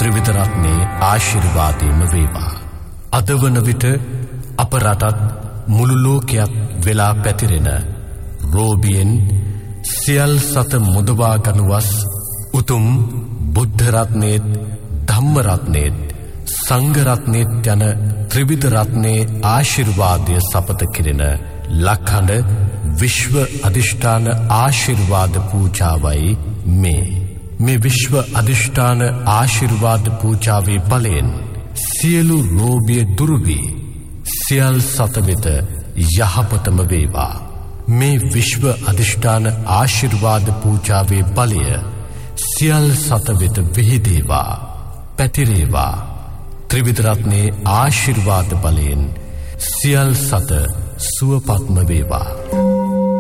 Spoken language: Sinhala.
ත්‍රිවිධ රත්නේ ආශිර්වාදයම වේවා. අද වන විට අප රටත් මුළු ලෝකයක් වෙලා පැතිරෙන රෝගියෙන් සියල් සත මුදවා ගනුවස් උතුම් බුද්ධ රත්නේත් ධම්ම රත්නේත් සංඝ රත්නේත් යන ත්‍රිවිධ රත්නේ ආශිර්වාදය සපත කිරෙන ලක්හඬ විශ්ව අධිෂ්ඨාන ආශිර්වාද පූජාවයි මේ විශ්ව අධිෂ්ඨාන ආශිර්වාද පූජාවේ බලයෙන් සියලු ලෝභය දුරු වී සියල් සත වෙත යහපතම වේවා. මේ විශ්ව අධිෂ්ඨාන ආශිර්වාද පූජාවේ බලය සියල් සත වෙත විහිදේවා, පැතිරේවා. ත්‍රිවිධ රත්නේ ආශිර්වාද බලයෙන් සියල් සත සුවපත්ම වේවා.